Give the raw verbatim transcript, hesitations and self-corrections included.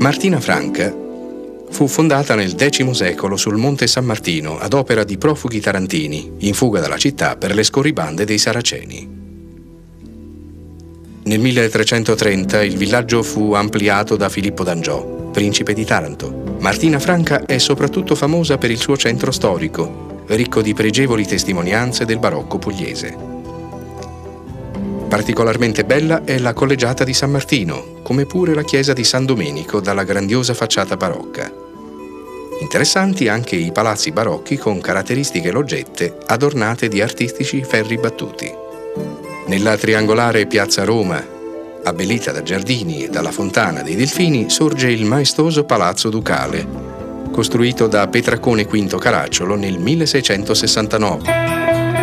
Martina Franca fu fondata nel X secolo sul Monte San Martino ad opera di profughi tarantini in fuga dalla città per le scorribande dei Saraceni. Nel milletrecentotrenta il villaggio fu ampliato da Filippo d'Angiò, principe di Taranto. Martina Franca è soprattutto famosa per il suo centro storico, ricco di pregevoli testimonianze del barocco pugliese. Particolarmente bella è la collegiata di San Martino, come pure la chiesa di San Domenico dalla grandiosa facciata barocca. Interessanti anche i palazzi barocchi con caratteristiche loggette adornate di artistici ferri battuti. Nella triangolare Piazza Roma, abbellita da giardini e dalla Fontana dei Delfini, sorge il maestoso Palazzo Ducale, costruito da Petracone quinto Caracciolo nel milleseicentosessantanove.